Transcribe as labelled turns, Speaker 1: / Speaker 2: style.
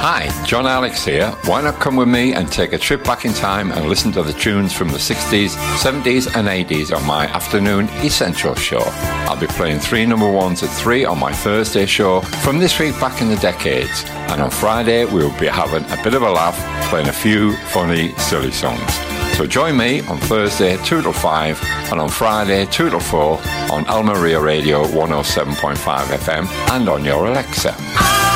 Speaker 1: Hi, John Alex here. Why not come with me and take a trip back in time and listen to the tunes from the 60s, 70s and 80s on my afternoon Essential show. I'll be playing 3 number ones at 3 on my Thursday show from this week back in the decades. And on Friday, we'll be having a bit of a laugh, playing a few funny, silly songs. So join me on Thursday 2 till 5 and on Friday 2 till 4 on Almeria Radio 107.5 FM and on your Alexa.